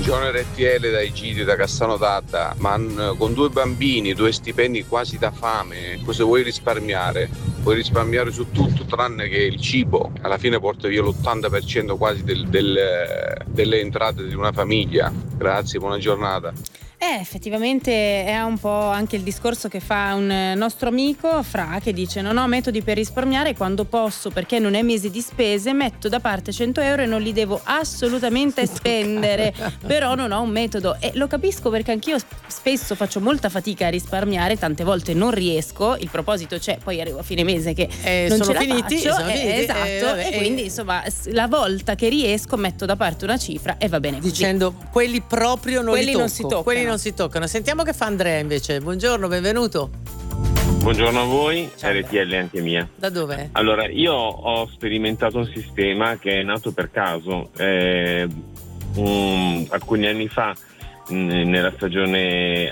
Buongiorno RTL dai Giri da Cassano d'Adda, ma con 2 bambini, 2 stipendi quasi da fame, cosa vuoi risparmiare? Puoi risparmiare su tutto tranne che il cibo, alla fine porta via l'80% quasi delle entrate di una famiglia. Grazie, buona giornata. Effettivamente è un po' anche il discorso che fa un nostro amico Fra, che dice: non ho metodi per risparmiare, quando posso, perché non è mese di spese, metto da parte 100 euro e non li devo assolutamente spendere, però non ho un metodo, e lo capisco perché anch'io spesso faccio molta fatica a risparmiare, tante volte non riesco, il proposito c'è, poi arrivo a fine mese che non sono ce la finiti, faccio, sono finiti, esatto, e quindi insomma la volta che riesco metto da parte una cifra e va bene così. Dicendo quelli proprio non quelli li tocco, non si toccano. quelli non si toccano. Sentiamo che fa Andrea invece. Buongiorno, benvenuto. Buongiorno a voi, Ciao. RTL anche mia. Da dove? Allora, io ho sperimentato un sistema che è nato per caso. Alcuni anni fa, nella stagione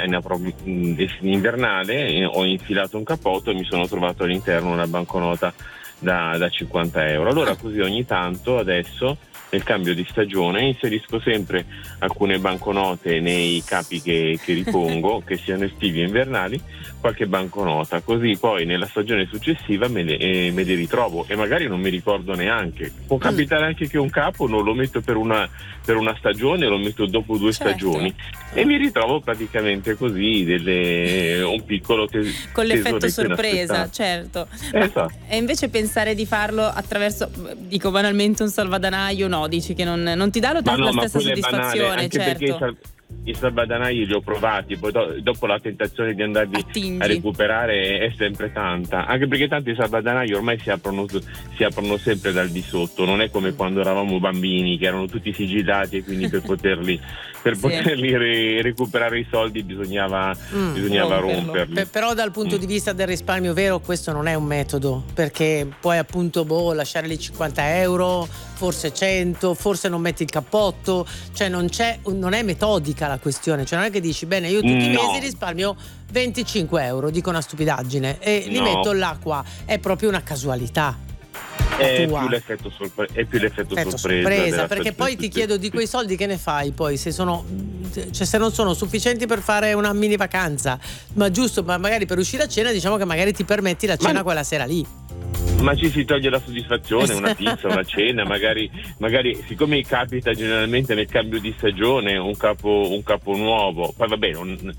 invernale, ho infilato un cappotto e mi sono trovato all'interno una banconota da 50 euro. Allora così ogni tanto adesso, nel cambio di stagione, inserisco sempre alcune banconote nei capi che ripongo, che siano estivi o invernali, qualche banconota, così poi nella stagione successiva me le ritrovo e magari non mi ricordo neanche. Può capitare anche che un capo non lo metto per una stagione, lo metto dopo 2 stagioni e mi ritrovo praticamente così un piccolo con l'effetto tesoretto sorpresa, inaspettato. certo. Esatto. E invece pensare di farlo attraverso, dico banalmente, un salvadanaio, no, dici che non ti dà la stessa soddisfazione, banale, anche certo. perché i salvadanai li ho provati, poi dopo la tentazione di andarli Attingi. a recuperare è sempre tanta, anche perché tanti salvadanai ormai si aprono sempre dal di sotto, non è come quando eravamo bambini che erano tutti sigillati e quindi per poterli recuperare i soldi bisognava romperli. Però dal punto di vista del risparmio vero questo non è un metodo, perché puoi appunto lasciare lì 50 euro, forse 100, forse non metti il cappotto, cioè non è metodica la questione, cioè non è che dici bene io tutti i mesi risparmio 25 euro, dico una stupidaggine e li metto là qua, è proprio una casualità. È più l'effetto sorpresa perché poi ti chiedo, di quei soldi che ne fai poi, se non sono sufficienti per fare una mini vacanza, ma giusto, ma magari per uscire a cena, diciamo che magari ti permetti la cena quella sera lì. Ma ci si toglie la soddisfazione, una pizza, una cena, magari siccome capita generalmente nel cambio di stagione un capo nuovo, poi vabbè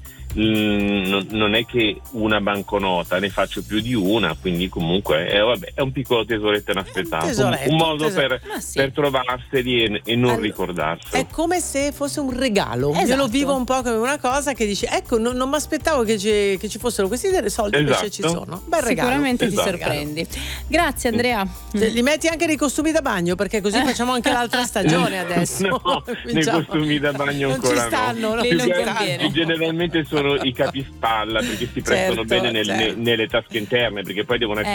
non è che una banconota, ne faccio più di una, quindi comunque è un piccolo tesoretto inaspettato, un modo per trovarseli e non ricordarseli. È come se fosse un regalo. Esatto. Io lo vivo un po' come una cosa che dici, ecco, non mi aspettavo che ci fossero questi soldi, invece ci sono. Bel regalo. Sicuramente ti sorprendi. Grazie Andrea. Li metti anche nei costumi da bagno, perché così facciamo anche l'altra stagione adesso. No, nei costumi da bagno ancora non ci stanno, no. Lì non conviene. Generalmente sono i capispalla, perché si prestano bene nelle tasche interne, perché poi devono essere